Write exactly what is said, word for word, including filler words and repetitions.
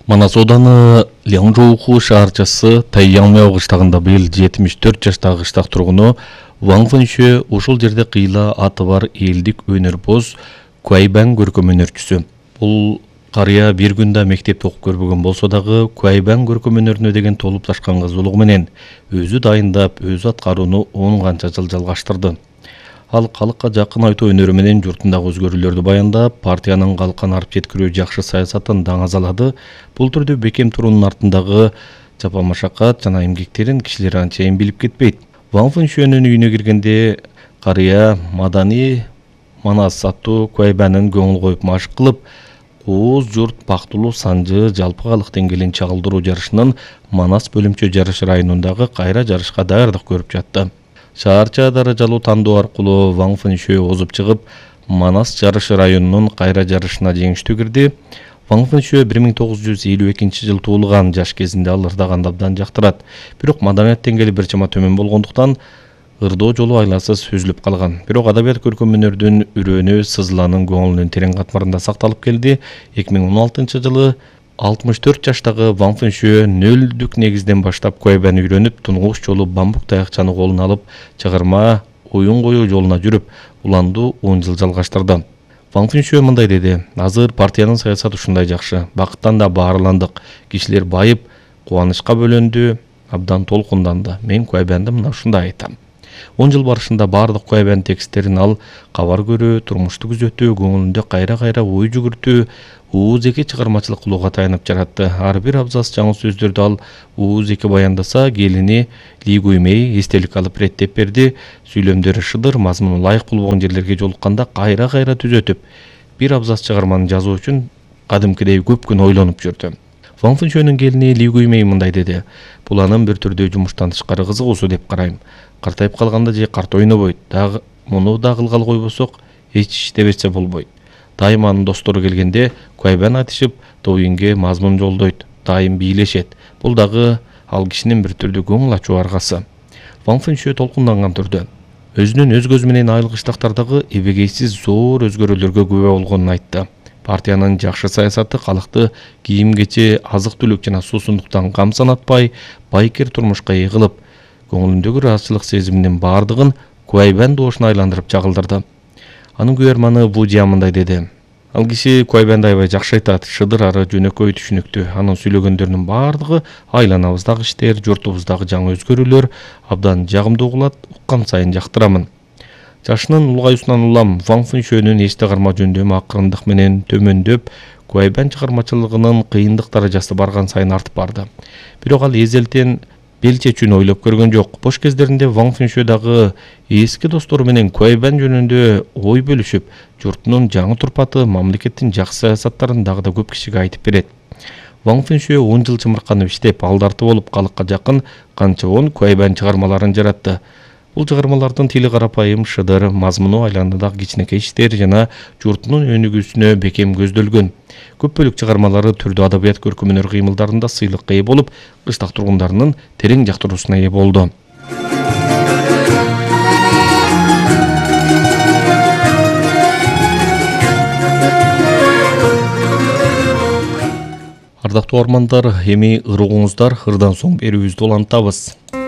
Манас ауданы Ляңжоуху шаарчасы Тайяңмяу кыштагында быйыл жетимиш төрт жаштагы кыштак тургуну Ван Фэншue ушул жерде кыйла аты бар элдик өнөрбоз Куайбан көркөм өнөрчүсү. Бул карыя бир күндө мектепте окуп көрбөгөн болсо дагы Куайбан көркөм өнөрүнө деген толуп ташкан кызуулугу менен өзү дайындап, өзү аткарууну он канча жыл жалгаштырды. Ал калыкка жакын айтуу өнөрү менен журтундагы өзгөрүүлөрдү баяндап, партиянын калкка арып жеткирүү жакшы саясатын даңазалады. Бул түрдө бекем туруунун артындагы жапа машакат жана эмгектерин кишилер анчайын билип кетпейт. Ван Фэншуенин үйүнө киргенде карыя Мадани Манас аттуу Куайбанын көңүл коюп машык кылып, Кооз журт Пактулуу Санжы жалпы калык деңгээлин чагылдыруу жарышынын Манас бөлүмчө жарыш районундагы кайра жарышка даярдык көрүп жатты. Шаарча даражалуу тандоо аркылуу Ван Фэншue озуп чыгып, Манас жарыш районунун кайра жарышына жеңиштүү кирди. Ван Фэншue бир миң тогуз жүз элүү экинчи жылы туулган, жаш кезинде ал ырдаган абдан жактырат. Бирок маданият деңгээли бир чама төмөн болгондуктан ырдоо жолу айласыз үзүлүп калган. Бирок адабият көркөм өнөрдүн үрөөнү Сызыланын көңүлүнүн терең катмарында сакталып келди. эки миң он алтынчы жылы алтымыш төрт жаштагы Ван Фэншue нөлдүк негизден баштап Куайбан үйрөнүп, тунгуш жолу бамбук таякчаны колуна алып, чыгарма оюн коюу жолуна жүрүп, уланду он жыл жалгаштырды. Ван Фэншue мындай деди: "Азыр партиянын саясаты ушундай жакшы. Бакыттан да баарыландык. Кишилер байып, кубанычка бөлөндү, абдан толкунданды. Мен Куайбанды мына ушундай айтам. он жыл барышында бардык Куайбан тексттерин ал кабар көрүү, турмушту күзөтүү, көңүлүндө кайра-кайра ой жүгүртүү, УУЗеки чыгармачылык кылууга таянып жаратты. Ар бир абзац жаңы сөздөрдү ал УУЗеки баяндаса, келини Ли Гуймей эстелик алып реттеп берди. Сүйлөмдөрү шыдыр, мазмуну ылайык болбогон жерлерге жолукканда кайра-кайра түзөтүп, бир абзац чыгарманы жазуу үчүн кадимкидей көп күн ойлонуп жүрдү. Ван Фэншуенин келини Ли Гуймей мындай деди: "Бул анын бир түрдүү жумуштан тышкары кызыгуусу деп карайм. Картайып калганда же карт ойнобойт. Дагы муну да кылгалы койбосок, эч иштебесе болбойт. Дайыма анын достору келгенде Куайбан айтышып, тоюнге мазмун жолдойт, дайым бийлешет. Бул дагы ал кишинин бир түрдүү көңүл ачуу аргасы." Ван Фэншue толкунданган түрдө өзүнүн өз көзү менен айыл кыштактардагы эбегейсиз зор өзгөрүүлөргө күбө болгонун айтты. Партиянын жакшы саясаты калыкты кийим-кече, азык-түлүк жана суусундуктан кам санатпай, байкер турмушка эгилип, көңүлүндөгү ыраазычылык сезиминин бардыгын Куайбан доошуна айландырып чагылдырды. Анын күйөрманы Ву Жиан мындай деди: "Ал киши Куайбанды аябай жакшы айтат, шыдыр ары жөнөкөй түшүнүктүү. Анын сүйлөгөндөрүнүн бардыгы айланабыздагы иштер, журтубуздагы жаңы өзгөрүүлөр абдан жагымдуу угулат, уккан сайын жактырамын." Жашынын улгаюусунан улам Ван Фэншуенин эсте карма жөндөмү акырындык менен төмөндөп, Куайбан чыгармачылыгынын кыйындык даражасы барган сайын артып барды. Бирок ал эзелтен бел чечүүнү ойлоп көргөн жок. Бош кездеринде Ван Фэншue дагы эски достору менен Куайбан жөнүндө ой бөлүшүп, журтунун жаңы турпаты, мамлекеттин жакшы саясаттарын дагы да көп кишиге айтып берет. Ван Фэншue он жыл чымырканып иштеп, алдарты болуп, калыкка жакын канча он Куайбан чыгармаларын жаратты. Бул чыгармалардын тили карапайым, шыдыр, мазмуну айланадагы кичинекей иштер жана журтунун өнүгүүсүнө бекем көздөлгөн. Көп бөлүк чыгармалары түрдүү адабият көркөм өнөр кыймылдарында сыйлыкка ээ болуп, кыштак тургундарынын терең жактыруусуна ээ болду. Ардактуу армандар, эми ырыгуңуздар, ырдан соң берүүбүздү улантабыз.